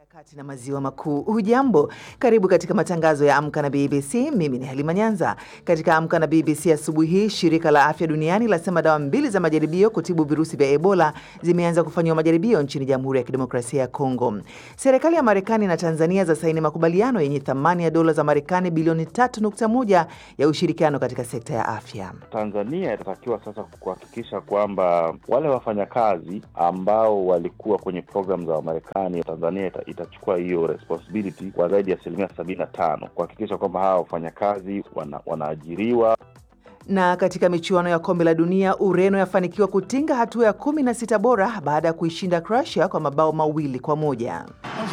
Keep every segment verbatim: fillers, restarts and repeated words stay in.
Kati na maziwa makuu. Hujambo, karibu katika matangazo ya Amka na B B C. Mimi ni Halima Nyanza. Katika Amka na B B C asubuhi hii, shirika la afya duniani lasema dawa mbili za majaribio kutibu virusi vya Ebola zimeanza kufanywa majaribio nchini Jamhuri ya Kidemokrasia ya Kongo. Serikali ya Marekani na Tanzania za saini makubaliano yenye thamani ya dola za Marekani bilioni tatu nukta moja ya ushirikiano katika sekta ya afya. Tanzania itatakiwa sasa kuhakikisha kwamba wale wafanyakazi ambao walikuwa kwenye program za Marekani, Tanzania ita, itachukua hiyo responsibility kwa zaidi ya asilimia sabini na tano kuhakikisha kwamba hawa wafanyakazi wana, wanaajiriwa. Na katika michuano ya kombe la dunia, Ureno yafanikiwa kutinga hatua ya kumi na sita bora baada ya kuishinda Croatia kwa mabao mawili kwa moja.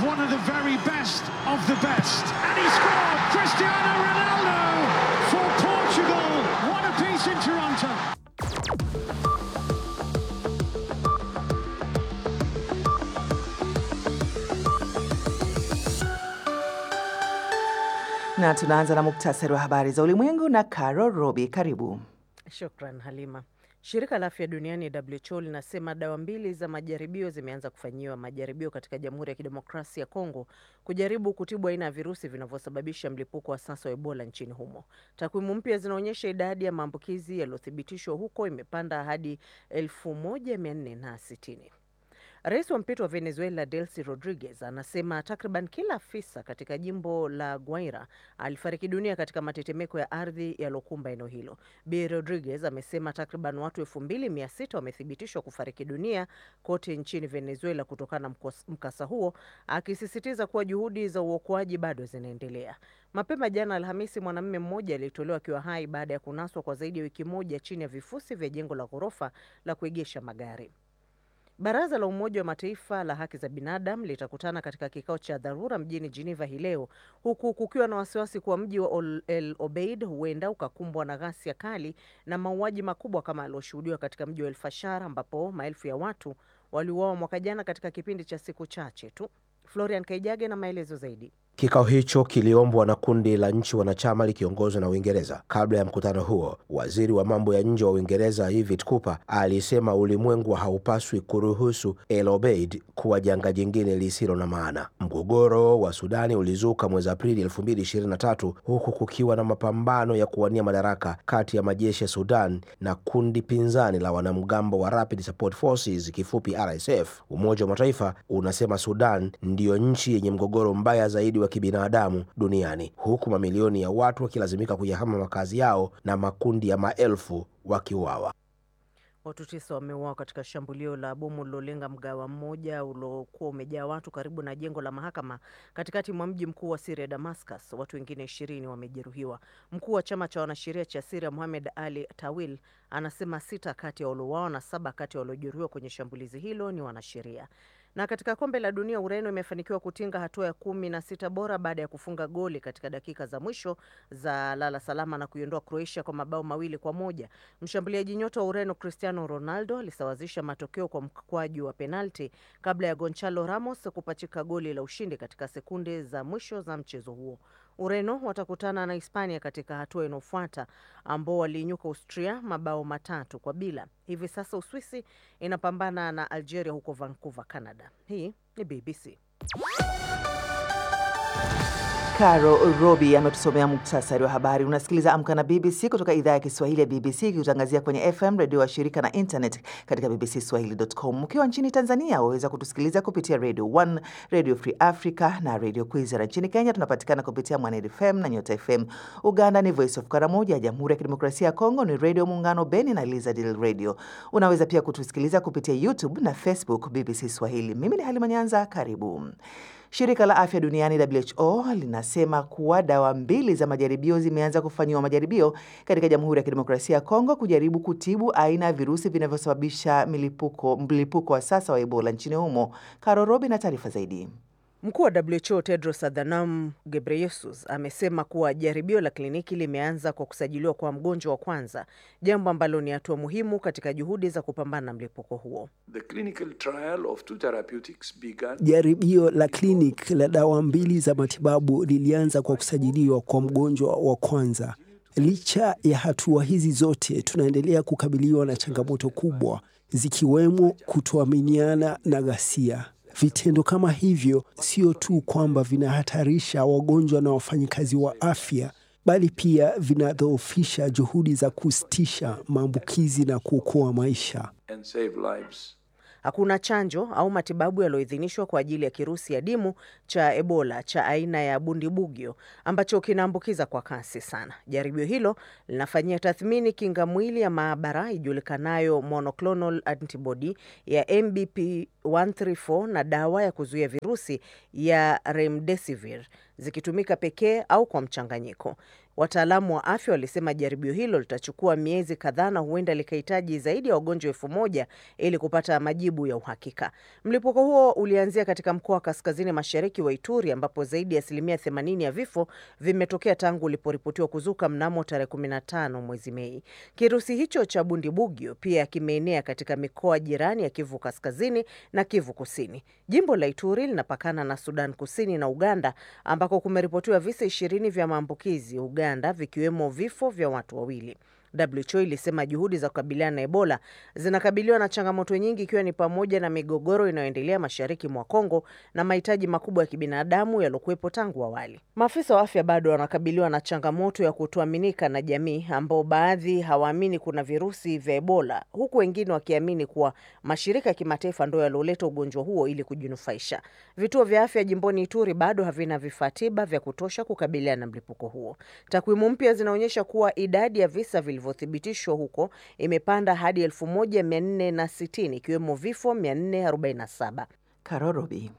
Na tunaanza na muktasari wa habari za ulimwengu na Carol Robi. Karibu. Shukran Halima. Shirika la afya duniani W H O linasema dawa mbili za majaribio zimeanza kufanyiwa majaribio katika Jamhuri ya Kidemokrasia ya Kongo kujaribu kutibu aina ya virusi vinavyosababisha mlipuko wa sasa wa Ebola nchini humo. Takwimu mpya zinaonyesha idadi ya maambukizi yaliyothibitishwa huko imepanda hadi elfu moja mia nne na sitini. Rais wa mpito wa Venezuela Delcy Rodriguez anasema takriban kila afisa katika jimbo la Guaira alifariki dunia katika matetemeko ya ardhi yalokumba eneo hilo. Bi Rodriguez amesema takriban watu elfu mbili mia sita wamethibitishwa kufariki dunia kote nchini Venezuela kutokana na mkasa huo, akisisitiza kuwa juhudi za uokoaji bado zinaendelea. Mapema jana Alhamisi, mwanamume mmoja alitolewa akiwa hai baada ya kunaswa kwa zaidi ya wiki moja chini ya vifusi vya jengo la ghorofa la kuegesha magari. Baraza la Umoja wa Mataifa la haki za binadamu litakutana katika kikao cha dharura mjini Geneva hii leo, huku kukiwa na wasiwasi kuwa mji wa El Obeid huenda ukakumbwa na ghasia kali na mauaji makubwa kama yaliyoshuhudiwa katika mji wa El Fasher ambapo maelfu ya watu waliuawa mwaka jana katika kipindi cha siku chache tu. Florian Kaijage na maelezo zaidi. Kikao hicho kiliombwa na kundi la nchi wanachama likiongozwa na Uingereza. Kabla ya mkutano huo, waziri wa mambo ya nje wa Uingereza Yvette Cooper alisema ulimwengu haupaswi kuruhusu El Obeid kuwa janga jingine lisilo na maana. Mgogoro wa Sudani ulizuka mwezi Aprili elfu mbili ishirini na tatu huku kukiwa na mapambano ya kuwania madaraka kati ya majeshi ya Sudan na kundi pinzani la wanamgambo wa Rapid Support Forces kifupi R S F. Umoja wa Mataifa unasema Sudan ndiyo nchi yenye mgogoro mbaya zaidi wa kibinadamu duniani, huku mamilioni ya watu wakilazimika kuyahama makazi yao na makundi ya maelfu wakiuawa. Watu tisa wameuawa katika shambulio la bomu lilolenga mgawa mmoja uliokuwa umejaa watu karibu na jengo la mahakama katikati mwa mji mkuu wa Syria Damascus. Watu wengine ishirini wamejeruhiwa. Mkuu wa chama cha wanasheria cha Syria Mohamed Ali Tawil anasema sita kati ya waliouawa na saba kati ya waliojeruhiwa kwenye shambulizi hilo ni wanasheria. Na katika kombe la dunia, Ureno imefanikiwa kutinga hatua ya kumi na sita bora baada ya kufunga goli katika dakika za mwisho za lala salama na kuiondoa Croatia kwa mabao mawili kwa moja. Mshambuliaji nyota wa Ureno Cristiano Ronaldo alisawazisha matokeo kwa mkwaju wa penalti kabla ya Gonçalo Ramos kupachika goli la ushindi katika sekunde za mwisho za mchezo huo. Ureno watakutana na Hispania katika hatua inayofuata ambao waliinyuka Austria mabao matatu kwa bila. Hivi sasa Uswisi inapambana na Algeria huko Vancouver, Canada. Hii ni B B C. Carol Robi ametusomea muktasari wa habari. Unasikiliza Amka na B B C kutoka idhaa ya Kiswahili ya B B C ikitangazia kwenye F M radio wa shirika na internet katika b b c swahili dot com. Mkiwa nchini Tanzania waweza kutusikiliza kupitia Radio one, Radio Free Africa na Radio Kwizera. Nchini Kenya tunapatikana kupitia Mwanedi F M na Nyota F M. Uganda ni Voice of Karamoja. Jamhuri ya Kidemokrasia ya Kongo ni Radio Muungano Beni na Lizard Radio. Unaweza pia kutusikiliza kupitia YouTube na Facebook B B C Swahili. Mimi ni Halima Nyanza, karibu. Shirika la afya duniani W H O linasema kuwa dawa mbili za majaribio zimeanza kufanyiwa majaribio katika Jamhuri ya Kidemokrasia ya Kongo kujaribu kutibu aina ya virusi vinavyosababisha milipuko mlipuko wa sasa wa Ebola nchini humo. Carol Robi na taarifa zaidi. Mkuu wa W H O Tedros Adhanom Ghebreyesus amesema kuwa jaribio la kliniki limeanza kwa kusajiliwa kwa mgonjwa wa kwanza, jambo ambalo ni hatua muhimu katika juhudi za kupambana na mlipuko huo. The clinical trial of two therapeutics began. Jaribio la kliniki la dawa mbili za matibabu lilianza kwa kusajiliwa kwa mgonjwa wa kwanza. Licha ya hatua hizi zote, tunaendelea kukabiliwa na changamoto kubwa zikiwemo kutoaminiana na ghasia. Vitendo kama hivyo sio tu kwamba vinahatarisha wagonjwa na wafanyikazi wa afya, bali pia vinadhoofisha juhudi za kusitisha maambukizi na kuokoa maisha. and save lives. Hakuna chanjo au matibabu yaliyoidhinishwa kwa ajili ya kirusi adimu cha Ebola cha aina ya Bundibugyo ambacho kinaambukiza kwa kasi sana. Jaribio hilo linafanyia tathmini kinga mwili ya maabara ijulikanayo monoclonal antibody ya M B P one three four na dawa ya kuzuia virusi ya Remdesivir zikitumika pekee au kwa mchanganyiko. Wataalamu wa afya walisema jaribio hilo litachukua miezi kadhaa na huenda likahitaji zaidi ya wagonjwa elfu moja ili kupata majibu ya uhakika. Mlipuko huo ulianzia katika mkoa wa kaskazini mashariki wa Ituri ambapo zaidi ya asilimia themanini ya vifo vimetokea tangu uliporipotiwa kuzuka mnamo tarehe kumi na tano mwezi Mei. Kirusi hicho cha Bundibugyo pia kimeenea katika mikoa jirani ya Kivu Kaskazini na Kivu Kusini. Jimbo la Ituri linapakana na Sudan Kusini na Uganda ambako kumeripotiwa visa ishirini vya maambukizi Uganda, vikiwemo vifo vya watu wawili. W H O ilisema juhudi za kukabiliana na Ebola zinakabiliwa na changamoto nyingi ikiwa ni pamoja na migogoro inayoendelea mashariki mwa Kongo na mahitaji makubwa ya kibinadamu yaliokuwepo tangu awali. Maafisa wa afya bado wanakabiliwa na changamoto ya kutoaminika na jamii ambao baadhi hawaamini kuna virusi vya Ebola huku wengine wakiamini kuwa mashirika ya kimataifa ndio yaloleta ugonjwa huo ili kujinufaisha. Vituo vya afya jimboni Ituri bado havina vifaa tiba vya kutosha kukabiliana na mlipuko huo. Takwimu mpya zinaonyesha kuwa idadi ya visa vilivyothibitishwa huko imepanda hadi elfu moja mia nne na sitini ikiwemo vifo mia nne arobaini na saba. Karorobi.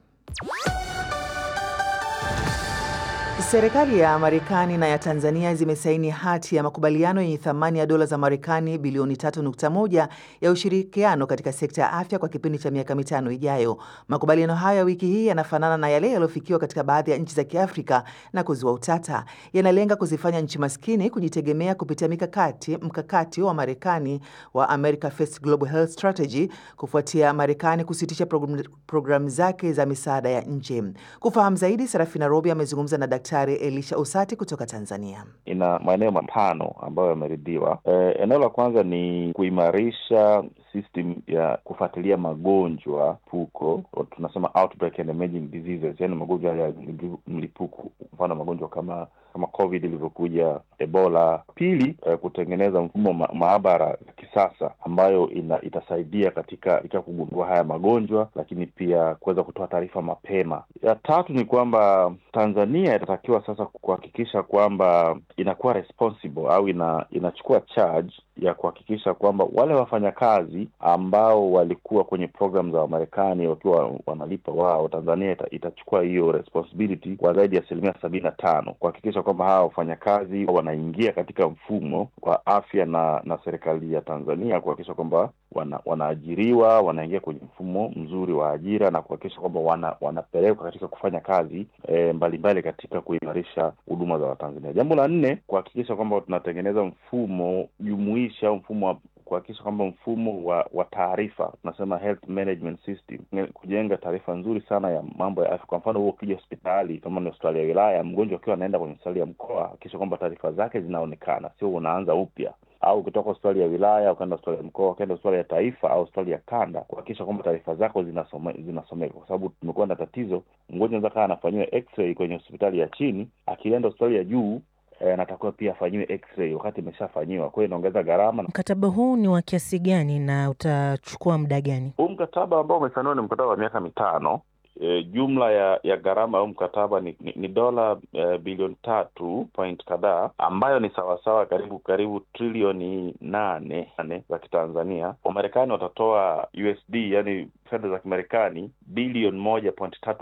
Serikali ya Marekani na ya Tanzania zimesaini hati ya makubaliano yenye thamani ya dola za Marekani bilioni tatu nukta moja ya ushirikiano katika sekta ya afya kwa kipindi cha miaka mitano ijayo. Makubaliano hayo ya wiki hii yanafanana na yale yaliyofikiwa katika baadhi ya nchi za Kiafrika na kuzua utata. Yanalenga kuzifanya nchi maskini kujitegemea kupitia mikakati mkakati wa Marekani wa America First Global Health Strategy kufuatia Marekani kusitisha programu program zake za misaada ya nje. Kufahamu zaidi, Sarafina Robi amezungumza na Daktari Elisha Usati kutoka Tanzania. Ina maeneo matano ambayo yameridhiwa. E, eneo la kwanza ni kuimarisha system ya kufuatilia magonjwa puko, tunasema outbreak and emerging diseases, yani magonjwa ya mlipuko, mfano magonjwa kama kama COVID ilivyokuja, Ebola. Pili, eh, kutengeneza mfumo ma maabara ya kisasa ambayo ina, itasaidia katika, katika kugundua haya magonjwa, lakini pia kuweza kutoa taarifa mapema. Ya tatu ni kwamba Tanzania itatakiwa sasa kuhakikisha kwamba inakuwa responsible au ina, inachukua charge ya kuhakikisha kwamba wale wafanyakazi ambao walikuwa kwenye program za Marekani wakiwa wanalipa wao, Tanzania ita, itachukua hiyo responsibility kwa zaidi ya asilimia sabini na tano kuhakikisha kwamba hawa wafanyakazi wanaingia katika mfumo wa afya na na serikali ya Tanzania, kuhakikisha kwamba wana, wanaajiriwa, wanaingia kwenye mfumo mzuri wa ajira na kuhakikisha kwamba wana, wanapelekwa katika kufanya kazi e, mbalimbali katika kuimarisha huduma za Watanzania. Jambo la nne, kuhakikisha kwamba tunatengeneza mfumo jumuishi au mfumo wa kuhakikisha kwamba mfumo wa, wa taarifa, tunasema health management system, kujenga taarifa nzuri sana ya mambo ya afya. Kwa mfano, wewe ukija hospitali kama ni hospitali ya wilaya, mgonjwa akiwa anaenda kwenye hospitali ya mkoa, hakikisha kwamba taarifa zake zinaonekana, sio unaanza upya. Au ukitoka hospitali ya wilaya ukaenda hospitali ya mkoa, ukaenda hospitali ya taifa au hospitali ya kanda, kuhakikisha kwamba taarifa zako zinasome, zinasomeka, kwa sababu tumekuwa na tatizo, mgonjwa anaweza kaa anafanyiwa x-ray kwenye hospitali ya chini, akienda hospitali ya juu E, natakiwa pia afanyiwe x-ray wakati imeshafanyiwa. Kwa hiyo inaongeza gharama. Mkataba huu ni wa kiasi gani na utachukua muda gani? Huu mkataba ambao umesainiwa ni mkataba wa miaka mitano. E, jumla ya ya gharama ya mkataba ni, ni, ni dola e, bilioni tatu point kadhaa, ambayo ni sawasawa karibu karibu trilioni nane nane za Kitanzania. Wamarekani watatoa U S D, yani fedha za Kimarekani bilioni moja point tatu